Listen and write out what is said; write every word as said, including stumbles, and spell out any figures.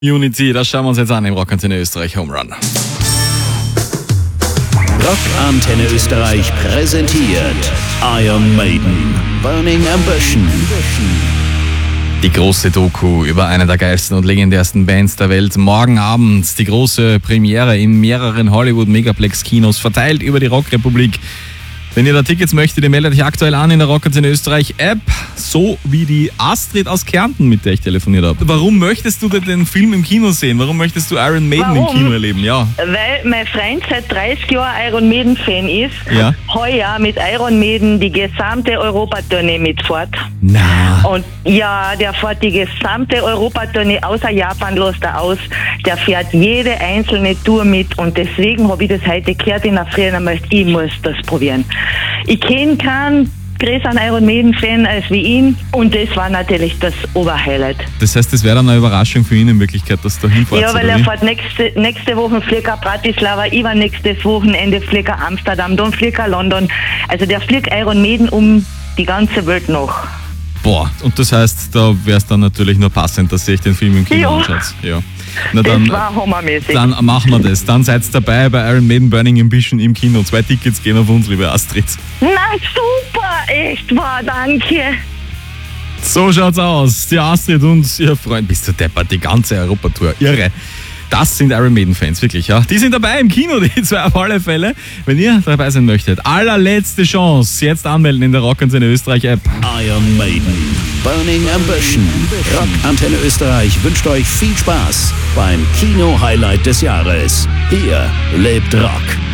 Unity, das schauen wir uns jetzt an im Rockantenne Österreich Home Run. Rockantenne Österreich präsentiert Iron Maiden, Burning Ambition. Die große Doku über eine der geilsten und legendärsten Bands der Welt. Morgen Abend die große Premiere in mehreren Hollywood-Megaplex-Kinos, verteilt über die Rockrepublik. Wenn ihr da Tickets möchtet, ihr meldet euch aktuell an in der Rockantenne Österreich App, so wie die Astrid aus Kärnten, mit der ich telefoniert habe. Warum möchtest du denn den Film im Kino sehen? Warum möchtest du Iron Maiden Warum? im Kino erleben? Ja. Weil mein Freund seit dreißig Jahren Iron Maiden Fan ist. Ja. Heuer mit Iron Maiden die gesamte Europatournee mitfährt. Na. Und ja, der fährt die gesamte Europatournee außer Japan los da aus. Der fährt jede einzelne Tour mit und deswegen habe ich das heute gehört in der Früh und einmal, ich muss das probieren. Ich kenne keinen größeren Iron Maiden Fan als wie ihn und das war natürlich das Oberhighlight. Das heißt, das wäre dann eine Überraschung für ihn in Wirklichkeit, dass du hinfährst? Ja, weil oder er wie? fährt nächste, nächste Woche fliegt er Bratislava, übernächstes Wochenende fliegt er Amsterdam, dann fliegt er London. Also der fliegt Iron Maiden um die ganze Welt noch. Boah, und das heißt, da wäre es dann natürlich nur passend, dass ihr euch den Film im Kino Ja. anschaut. Ja. Na dann, Das war hammermäßig. dann machen wir das. Dann seid dabei bei Iron Maiden Burning Ambition im Kino. Zwei Tickets gehen auf uns, liebe Astrid. Na super, echt wahr, danke. So schaut's aus. Die Astrid und ihr Freund, bist du deppert, die ganze Europatour. Irre. Das sind Iron Maiden-Fans, wirklich, ja. Die sind dabei im Kino, die zwei auf alle Fälle. Wenn ihr dabei sein möchtet, allerletzte Chance, jetzt anmelden in der Rockantenne Österreich App. Iron Maiden, Burning Ambition. Rockantenne Österreich wünscht euch viel Spaß beim Kino-Highlight des Jahres. Hier lebt Rock.